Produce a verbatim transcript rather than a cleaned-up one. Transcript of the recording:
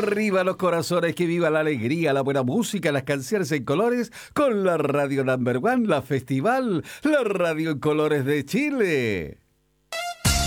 Arriba los corazones, que viva la alegría, la buena música, las canciones en colores con la radio number one, la festival, la radio en colores de Chile.